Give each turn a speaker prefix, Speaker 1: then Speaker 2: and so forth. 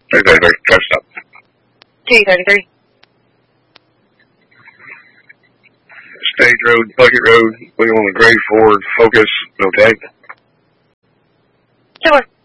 Speaker 1: 333. Try to stop.
Speaker 2: T33.
Speaker 1: Stage Road, Bucket Road. We on the Gray Ford. Focus. No tag.
Speaker 2: Sure.